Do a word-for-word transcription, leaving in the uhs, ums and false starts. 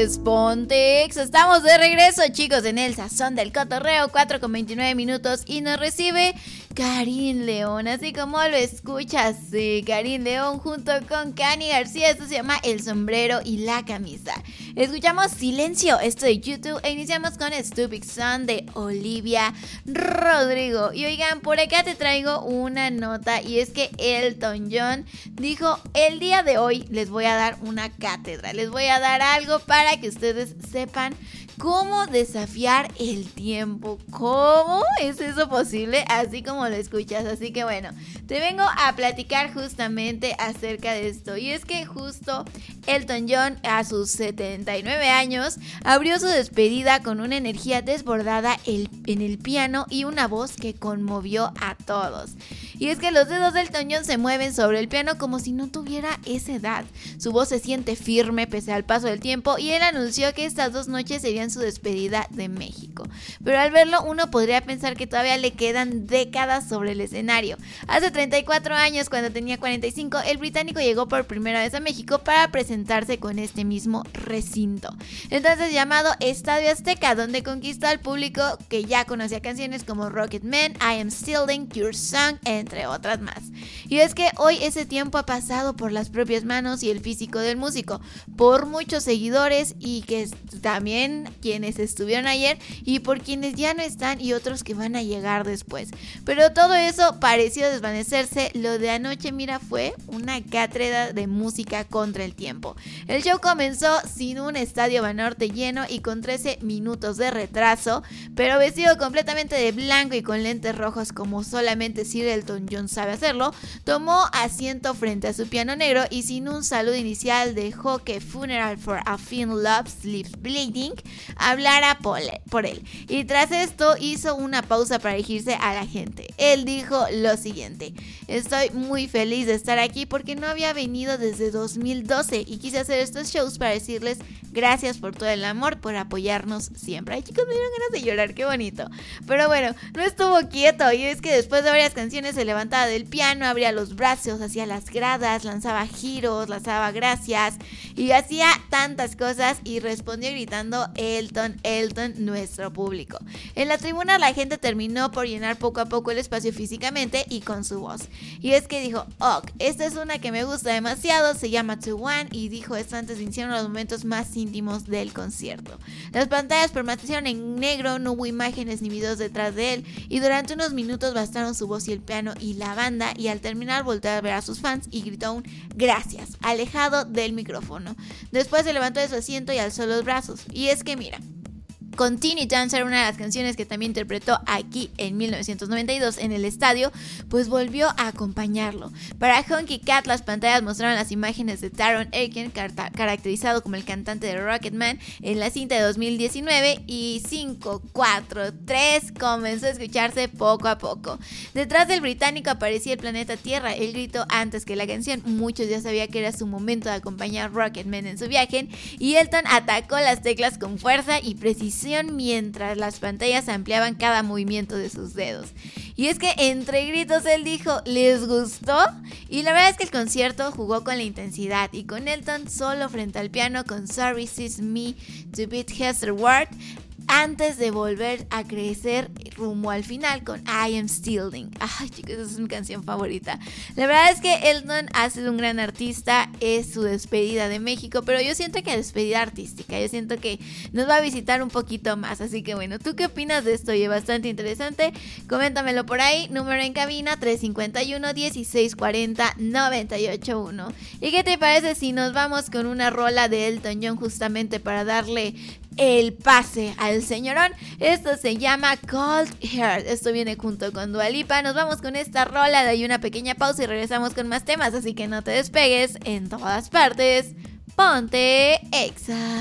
tardes, Pontex. Estamos de regreso, chicos, en el Sazón del Cotorreo, cuatro con veintinueve minutos. Y nos recibe Karin León, así como lo escuchas. Sí, Karin León junto con Cani García. Esto se llama El Sombrero y la Camisa. Escuchamos Silencio, esto de YouTube. E iniciamos con Stupid Son de Olivia Rodrigo. Y oigan, por acá te traigo una nota. Y es que Elton John dijo: el día de hoy les voy a dar una cátedra. Les voy a dar algo para que ustedes sepan cómo desafiar el tiempo. ¿Cómo es eso posible? Así como lo escuchas. Así que bueno, te vengo a platicar justamente acerca de esto. Y es que justo Elton John, a sus setenta y nueve años, abrió su despedida con una energía desbordada en el piano y una voz que conmovió a todos. Y es que los dedos de Elton John se mueven sobre el piano como si no tuviera esa edad. Su voz se siente firme pese al paso del tiempo y él anunció que estas dos noches serían su despedida de México. Pero al verlo uno podría pensar que todavía le quedan décadas sobre el escenario. Hace treinta y cuatro años, cuando tenía cuarenta y cinco, el británico llegó por primera vez a México para presentarse con este mismo recinto, entonces llamado Estadio Azteca, donde conquistó al público que ya conocía canciones como Rocketman, I Am Stealing, Your Song, entre otras más. Y es que hoy ese tiempo ha pasado por las propias manos y el físico del músico, por muchos seguidores y que también quienes estuvieron ayer y por quienes ya no están y otros que van a llegar después. Pero todo eso pareció desvanecerse. Lo de anoche, mira, fue una cátedra de música contra el tiempo. El show comenzó sin un estadio Banorte lleno y con trece minutos de retraso, pero vestido completamente de blanco y con lentes rojos como solamente Sir Elton John sabe hacerlo, tomó asiento frente a su piano negro y sin un saludo inicial dejó que Funeral for a Thin Love Sleeps Bleeding hablara por él. Y tras esto hizo una pausa para dirigirse a la gente. Él dijo lo siguiente: estoy muy feliz de estar aquí porque no había venido desde dos mil doce y quise hacer estos shows para decirles gracias por todo el amor, por apoyarnos siempre. Ay, chicos, me dieron ganas de llorar, qué bonito. Pero bueno, no estuvo quieto y es que después de varias canciones se levantaba del piano, abría los brazos, hacía las gradas, lanzaba giros, lanzaba gracias y hacía tantas cosas y respondió gritando Elton, Elton, nuestro público. En la tribuna la gente terminó por llenar poco a poco el espacio físicamente y con su voz. Y es que dijo: ok, esta es una que me gusta demasiado, se llama To One, y dijo esto antes de iniciar los momentos más íntimos del concierto. Las pantallas permanecieron en negro, no hubo imágenes ni videos detrás de él y durante unos minutos bastaron su voz y el piano y la banda, y al terminar volteó a ver a sus fans y gritó un gracias, alejado del micrófono. Después se levantó de su asiento y alzó los brazos. Y es que mira, Continue Dancer, una de las canciones que también interpretó aquí en mil novecientos noventa y dos en el estadio, pues volvió a acompañarlo. Para Honky Cat, las pantallas mostraron las imágenes de Taron Egerton, car- caracterizado como el cantante de Rocketman, en la cinta de dos mil diecinueve, y cinco, cuatro, tres comenzó a escucharse poco a poco. Detrás del británico aparecía el planeta Tierra. Él gritó antes que la canción. Muchos ya sabían que era su momento de acompañar a Rocketman en su viaje, y Elton atacó las teclas con fuerza y precisión mientras las pantallas ampliaban cada movimiento de sus dedos. Y es que entre gritos él dijo: ¿les gustó? Y la verdad es que el concierto jugó con la intensidad, y con Elton solo frente al piano con Sorry Sis Me to Beat Hester Ward, antes de volver a crecer rumbo al final con I Am Stealing. Ay, chicos, esa es mi canción favorita. La verdad es que Elton ha sido un gran artista, es su despedida de México, pero yo siento que despedida artística, yo siento que nos va a visitar un poquito más, así que bueno, ¿tú qué opinas de esto? Oye, bastante interesante, coméntamelo por ahí, número en cabina tres cinco uno, dieciséis cuarenta, noventa y ocho uno. ¿Y qué te parece si nos vamos con una rola de Elton John justamente para darle el pase al señorón? Esto se llama Cold Heart. Esto viene junto con Dua Lipa. Nos vamos con esta rola, de ahí una pequeña pausa y regresamos con más temas, así que no te despegues. En todas partes, ponte Exa.